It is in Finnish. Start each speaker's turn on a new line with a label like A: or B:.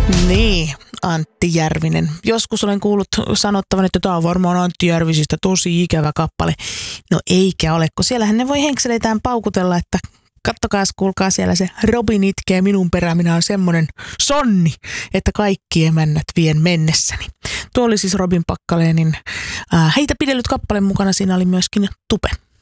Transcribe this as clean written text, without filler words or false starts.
A: Niin, Antti Järvinen. Joskus olen kuullut sanottavan, että tämä on varmaan Antti Järvisistä tosi ikävä kappale. No eikä ole, kun siellähän ne voi henkseleitään paukutella, että kattokaas, kuulkaa siellä se Robin itkee minun perään, minä on semmonen sonni, että kaikki emännät vien mennessäni. Tuo oli siis Robin Packalénin Heitä pidellyt kappale mukana, siinä oli myöskin Tupe.